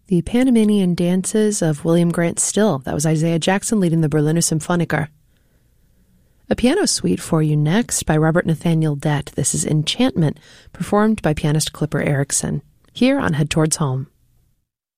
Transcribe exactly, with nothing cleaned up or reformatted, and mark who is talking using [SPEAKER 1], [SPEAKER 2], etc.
[SPEAKER 1] The Panamanian Dances of William Grant Still. That was Isaiah Jackson leading the Berliner Symphoniker. A piano suite for you next by Robert Nathaniel Dett. This is Enchantment, performed by pianist Clipper Erickson, here on Head Towards Home.